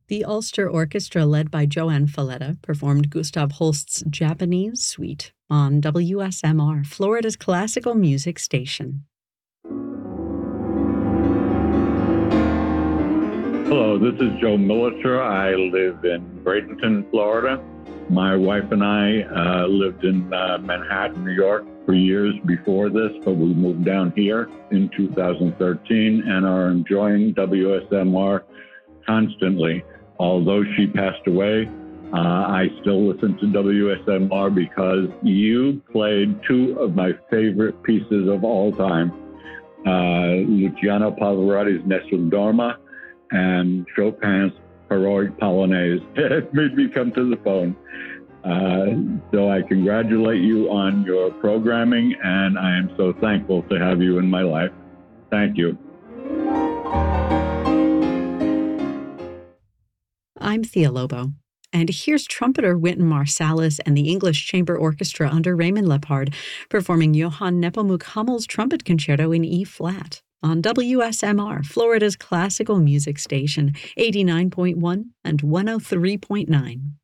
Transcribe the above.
The Ulster Orchestra, led by Joanne Falletta, performed Gustav Holst's Japanese Suite on WSMR, Florida's classical music station. Hello, this is Joe Militer. I live in Bradenton, Florida. My wife and I lived in Manhattan, New York for years before this, but we moved down here in 2013 and are enjoying WSMR constantly. Although she passed away, I still listen to WSMR because you played two of my favorite pieces of all time, Luciano Pavarotti's Nessun Dorma and Chopin's Heroic Polonaise. It made me come to the phone. So I congratulate you on your programming, and I am so thankful to have you in my life. Thank you. I'm Thea Lobo, and here's trumpeter Wynton Marsalis and the English Chamber Orchestra under Raymond Lepard performing Johann Nepomuk Hummel's Trumpet Concerto in E-flat on WSMR, Florida's classical music station, 89.1 and 103.9.